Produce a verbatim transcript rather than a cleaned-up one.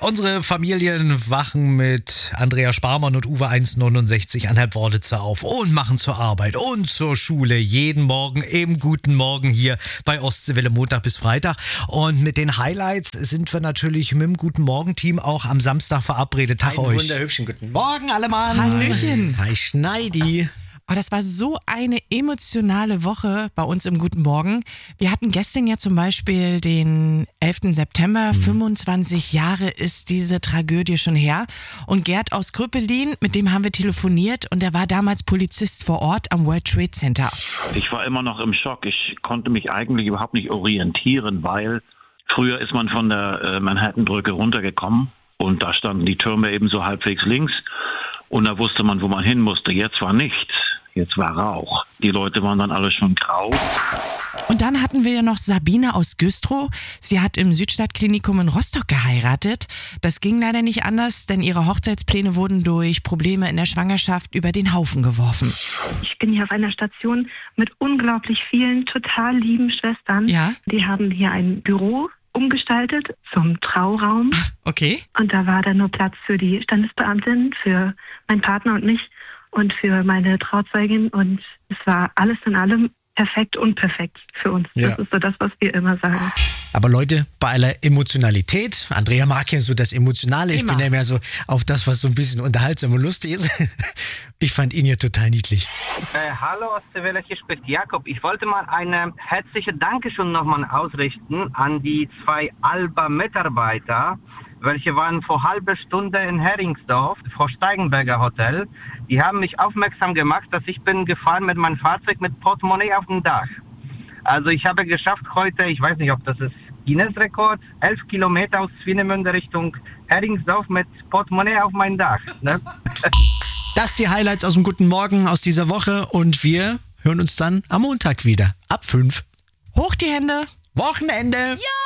Unsere Familien wachen mit Andrea Sparmann und Uwe eins neunundsechzig Anhalb Worditzer auf und machen zur Arbeit und zur Schule jeden Morgen im Guten Morgen hier bei Ostseewelle Montag bis Freitag. Und mit den Highlights sind wir natürlich mit dem Guten Morgen-Team auch am Samstag verabredet. Tag Einen euch. wunderhübschen guten Morgen, alle Mann. Hallöchen. Hi, Schneidi. Oh, das war so eine emotionale Woche bei uns im Guten Morgen. Wir hatten gestern ja zum Beispiel den elften September. Mhm. fünfundzwanzig Jahre ist diese Tragödie schon her. Und Gerd aus Krüppelin, mit dem haben wir telefoniert und der war damals Polizist vor Ort am World Trade Center. Ich war immer noch im Schock. Ich konnte mich eigentlich überhaupt nicht orientieren, weil früher ist man von der äh, Manhattan-Brücke runtergekommen und da standen die Türme eben so halbwegs links und da wusste man, wo man hin musste. Jetzt war nichts. Jetzt war Rauch. Die Leute waren dann alle schon grau. Und dann hatten wir ja noch Sabine aus Güstrow. Sie hat im Südstadtklinikum in Rostock geheiratet. Das ging leider nicht anders, denn ihre Hochzeitspläne wurden durch Probleme in der Schwangerschaft über den Haufen geworfen. Ich bin hier auf einer Station mit unglaublich vielen total lieben Schwestern. Ja. Die haben hier ein Büro umgestaltet zum Trauraum. Okay. Und da war dann nur Platz für die Standesbeamtin, für meinen Partner und mich und für meine Trauzeugin. Und es war alles in allem perfekt und perfekt für uns. Ja. Das ist so das, was wir immer sagen. Aber Leute, bei aller Emotionalität, Andrea mag ja so das Emotionale, ich Immer. bin ja mehr so auf das, was so ein bisschen unterhaltsam und lustig ist. Ich fand ihn ja total niedlich. Äh, hallo Ostseewelle, hier spricht Jakob. Ich wollte mal eine herzliche Dankeschön nochmal ausrichten an die zwei Alba-Mitarbeiter, welche waren vor halber Stunde in Heringsdorf, vor Steigenberger Hotel. Die haben mich aufmerksam gemacht, dass ich bin gefahren mit meinem Fahrzeug mit Portemonnaie auf dem Dach. Also ich habe geschafft heute, ich weiß nicht, ob das ist Guinness-Rekord, elf Kilometer aus Swinemünde Richtung Heringsdorf mit Portemonnaie auf meinem Dach. Ne? Das die Highlights aus dem Guten Morgen aus dieser Woche und wir hören uns dann am Montag wieder. Ab fünf. Hoch die Hände. Wochenende. Ja!